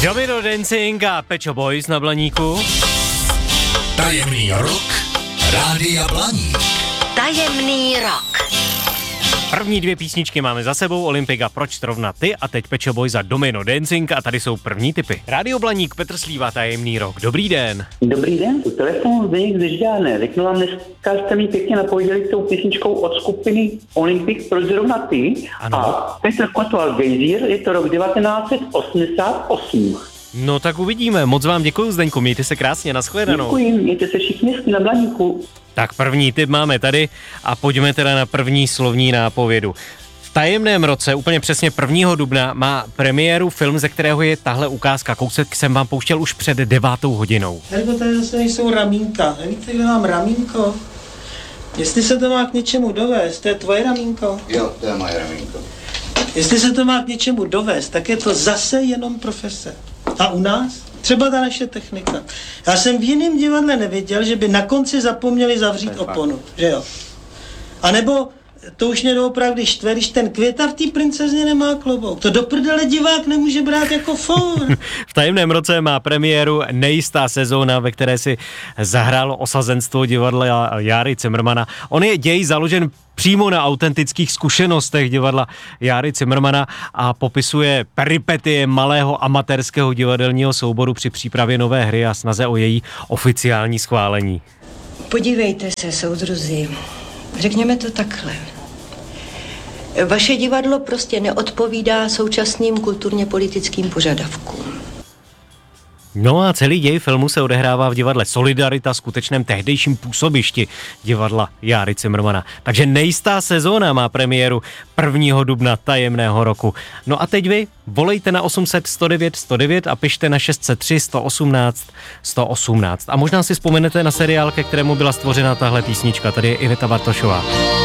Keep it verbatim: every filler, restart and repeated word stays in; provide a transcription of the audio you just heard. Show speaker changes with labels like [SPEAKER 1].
[SPEAKER 1] Domino Dancing a Pet Shop Boys na Blaníku.
[SPEAKER 2] Tajemný rok Rádia Blaník.
[SPEAKER 3] Tajemný rok.
[SPEAKER 1] První dvě písničky máme za sebou, Olympika, proč zrovna ty a teď Pet Shop Boys a Domino Dancing a tady jsou první tipy. Rádio Blaník, Petr Slíva, Tajemný rok. Dobrý den.
[SPEAKER 4] Dobrý den, u telefonu Zdeněk ze Žďárné. Řeknu vám, dneska jste mi pěkně napověděli s tou písničkou od skupiny Olympik, proč zrovna ty.
[SPEAKER 1] Ano.
[SPEAKER 4] A Petr Kotval Gejzír, je to rok devatenáct set osmdesát osm.
[SPEAKER 1] No tak uvidíme, moc vám děkuju, Zdeňku, mějte se krásně, nashledanou.
[SPEAKER 4] Děkuji, mějte se všichni hezky na Blaníku.
[SPEAKER 1] Tak první tip máme tady a pojďme teda na první slovní nápovědu. V tajemném roce, úplně přesně prvního dubna, má premiéru film, ze kterého je tahle ukázka. Kousek jsem vám pouštěl už před devátou hodinou.
[SPEAKER 5] Hergo, tady zase nejsou ramínka. Nevíte, kde mám ramínko? Jestli se to má k něčemu dovést, to je tvoje ramínko?
[SPEAKER 6] Jo, to je moje ramínko.
[SPEAKER 5] Jestli se to má k něčemu dovést, tak je to zase jenom profese. A u nás? Třeba ta naše technika. Já jsem v jiném divadle nevěděl, že by na konci zapomněli zavřít oponu, že jo? A nebo to už mě doopravdy štve, když ten Květa v té princezně nemá klobouk. To do prdele divák nemůže brát jako for.
[SPEAKER 1] V tajemném roce má premiéru nejistá sezóna, ve které si zahrálo osazenstvo divadla Járy Cimrmana. On je děj založen přímo na autentických zkušenostech divadla Járy Cimrmana a popisuje peripetie malého amatérského divadelního souboru při přípravě nové hry a snaze o její oficiální schválení.
[SPEAKER 7] Podívejte se, soudruzi, řekněme to takhle. Vaše divadlo prostě neodpovídá současným kulturně politickým požadavkům.
[SPEAKER 1] No a celý děj filmu se odehrává v divadle Solidarita, skutečném tehdejším působišti divadla Járy Cimrmana. Takže nejistá sezóna má premiéru prvního dubna tajemného roku. No a teď vy volejte na osm set sto devět sto devět a pište na šest set tři sto osmnáct sto osmnáct. A možná si vzpomenete na seriál, ke kterému byla stvořena tahle písnička. Tady je Iveta Bartošová.